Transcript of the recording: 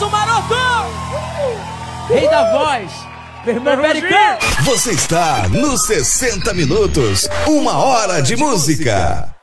Edson Maroto! Rei da voz! Meu irmão americano! Você está nos 60 minutos, 1 hora de música.